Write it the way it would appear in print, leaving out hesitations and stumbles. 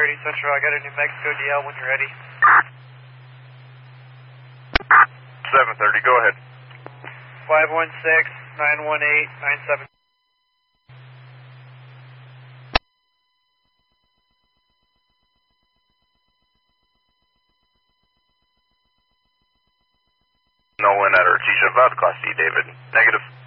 Central, I got a New Mexico DL when you're ready. 730, go ahead. 516-918-97. Nolan at Artesia, about Class C, David. Negative.